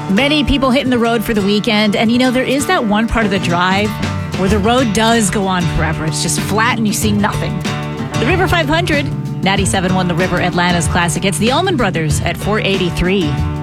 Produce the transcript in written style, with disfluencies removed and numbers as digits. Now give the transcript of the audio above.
Many people hitting the road for the weekend. And, there is that one part of the drive where the road does go on forever. It's just flat and you see nothing. The River 500, 97 won the River Atlanta's Classic. It's the Allman Brothers at 483.